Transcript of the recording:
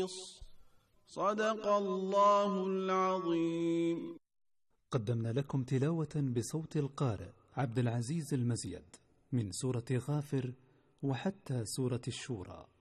القميص. صدق الله العظيم. قدمنا لكم تلاوة بصوت القارئ عبد العزيز المزيد من سورة غافر وحتى سورة الشورى.